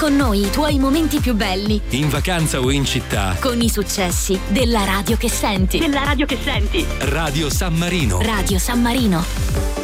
con noi i tuoi momenti più belli. In vacanza o in città. Con i successi della radio che senti. Radio San Marino. Radio San Marino.